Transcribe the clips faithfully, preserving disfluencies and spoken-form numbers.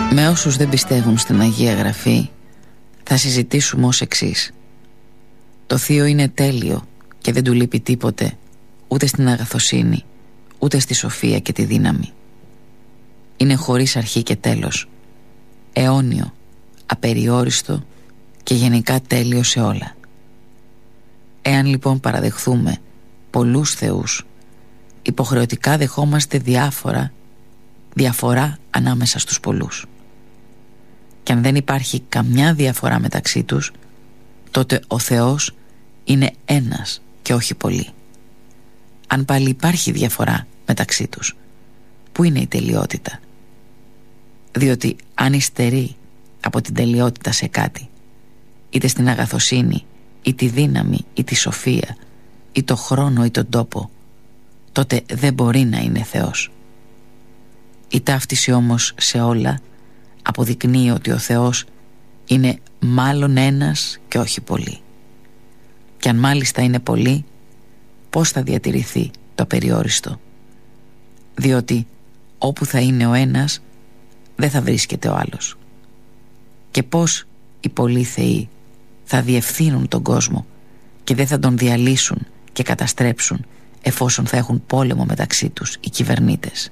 Με όσους δεν πιστεύουν στην Αγία Γραφή θα συζητήσουμε ως εξής. Το Θείο είναι τέλειο και δεν του λείπει τίποτε, ούτε στην αγαθοσύνη, ούτε στη σοφία και τη δύναμη. Είναι χωρίς αρχή και τέλος, αιώνιο, απεριόριστο και γενικά τέλειο σε όλα. Εάν λοιπόν παραδεχθούμε πολλούς θεούς, υποχρεωτικά δεχόμαστε διάφορα, διαφορά ανάμεσα στους πολλούς. Και αν δεν υπάρχει καμιά διαφορά μεταξύ τους, τότε ο Θεός είναι ένας και όχι πολλοί. Αν πάλι υπάρχει διαφορά μεταξύ τους, πού είναι η τελειότητα? Διότι αν υστερεί από την τελειότητα σε κάτι, είτε στην αγαθοσύνη ή τη δύναμη ή τη σοφία ή το χρόνο ή τον τόπο, τότε δεν μπορεί να είναι Θεός. Η ταύτιση όμως σε όλα αποδεικνύει ότι ο Θεός είναι μάλλον ένας και όχι πολλοί. Και αν μάλιστα είναι πολλοί, πώς θα διατηρηθεί το απεριόριστο? Διότι όπου θα είναι ο ένας, δεν θα βρίσκεται ο άλλος. Και πώς οι πολλοί θεοί θα διευθύνουν τον κόσμο και δεν θα τον διαλύσουν και καταστρέψουν, εφόσον θα έχουν πόλεμο μεταξύ τους οι κυβερνήτες?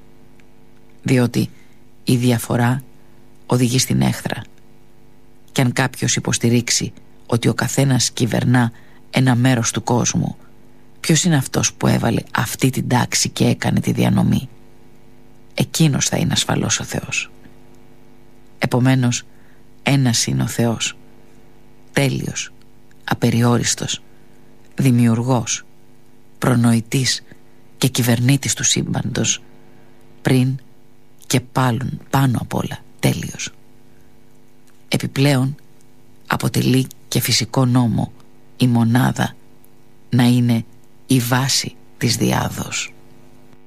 Διότι η διαφορά οδηγεί στην έχθρα. Και αν κάποιος υποστηρίξει ότι ο καθένας κυβερνά ένα μέρος του κόσμου, ποιος είναι αυτός που έβαλε αυτή την τάξη και έκανε τη διανομή? Εκείνος θα είναι ασφαλώς ο Θεός. Επομένως, ένας είναι ο Θεός, τέλειος, απεριόριστος, δημιουργός, προνοητής και κυβερνήτης του σύμπαντος, πριν και πάλουν πάνω απ' όλα τέλειος. Επιπλέον αποτελεί και φυσικό νόμο η μονάδα να είναι η βάση της διάδος.